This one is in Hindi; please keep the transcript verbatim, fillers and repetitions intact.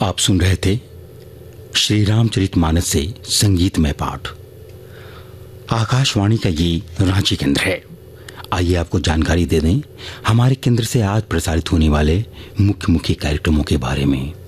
आप सुन रहे थे श्री रामचरितमानस से संगीतमय पाठ। आकाशवाणी का ये रांची केंद्र है। आइए आपको जानकारी दे दें हमारे केंद्र से आज प्रसारित होने वाले मुख्य मुख्य कार्यक्रमों के बारे में।